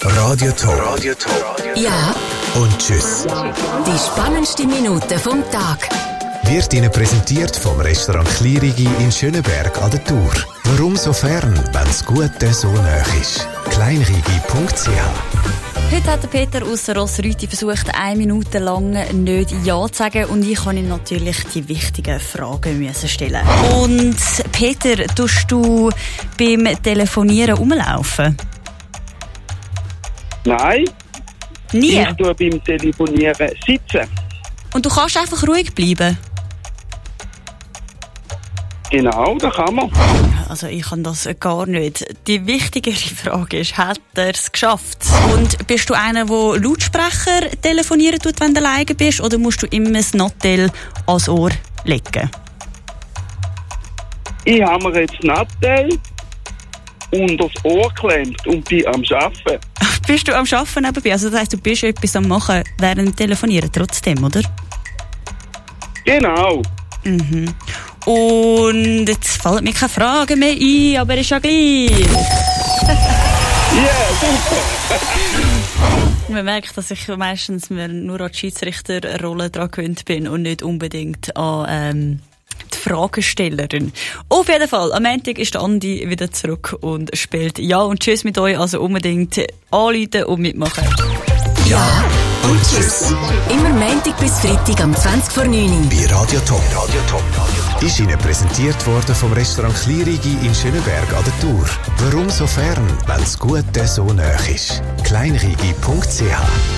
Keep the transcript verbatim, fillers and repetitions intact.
Radio Top. Radio Top. Ja. Und tschüss. Die spannendsten Minuten vom Tag. Wird Ihnen präsentiert vom Restaurant Klirigi in Schöneberg an der Tour. Warum so fern, wenn das Gute so nah ist? kleinrigi punkt c h. Heute hat der Peter aus Rossreuth versucht, eine Minute lang nicht Ja zu sagen, und ich kann ihm natürlich die wichtigen Fragen müssen stellen. Und Peter, tust du beim Telefonieren rumlaufen? Nein. Nie? Ich tue beim Telefonieren sitzen. Und du kannst einfach ruhig bleiben? Genau, das kann man. Also ich kann das gar nicht. Die wichtigere Frage ist, hat er es geschafft? Und bist du einer, der Lautsprecher telefonieren tut, wenn du alleine bist, oder musst du immer das Nattel ans Ohr legen? Ich habe mir jetzt Nattel unter das Ohr geklemmt und bin am Arbeiten. Bist du am Arbeiten nebenbei? Also das heisst, du bist etwas am Machen während dem Telefonieren trotzdem, oder? Genau. Mhm. Und jetzt fallen mir keine Fragen mehr ein, aber ist ja gleich. Ja, yeah, super. Man merkt, dass ich meistens nur an die Schiedsrichterrolle dran gewöhnt bin und nicht unbedingt an ähm, die Fragestellerin. Auf jeden Fall, am Montag ist der Andi wieder zurück und spielt Ja und Tschüss mit euch, also unbedingt anrufen und mitmachen. Ja und Tschüss. Immer Montag bis Freitag am zwanzig vor neun. Bei Radio Top. Radio Top. Ist Ihnen präsentiert worden vom Restaurant Klirigi in Schöneberg an der Tour. Warum so fern, wenn das Gute so nah ist? kleinrigi punkt c h.